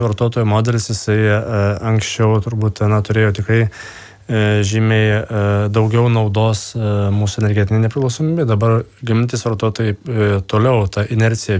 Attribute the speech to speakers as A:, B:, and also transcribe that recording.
A: vartotojo modelis, jisai anksčiau turbūt turėjo tikrai žymiai daugiau naudos mūsų energetinė nepriklausomybė. Dabar gamintis vartotojai toliau tą inerciją